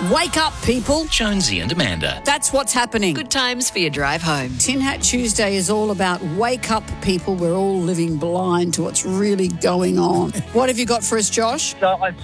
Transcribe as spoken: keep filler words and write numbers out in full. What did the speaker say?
Wake up, people. Jonesy and Amanda. That's what's happening. Good times for your drive home. Tin Hat Tuesday is all about wake up, people. We're all living blind to what's really going on. What have you got for us, Josh? So I